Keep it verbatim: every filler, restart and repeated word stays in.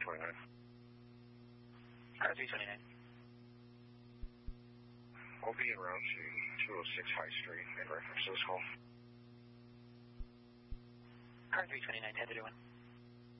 twenty-nine. Car three twenty-nine. I'll be en route to two oh six High Street in reference to this call. Car three twenty-nine, ten thirty-one.